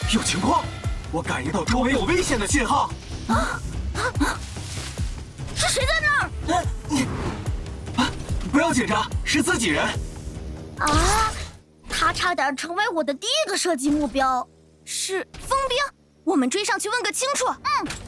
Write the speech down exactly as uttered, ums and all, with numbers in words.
有情况，我感应到周围有危险的信号。 啊啊！是谁在那儿？ 啊啊！不要紧张，是自己人。 啊！他差点成为我的第一个射击目标。是风兵，我们追上去问个清楚。嗯。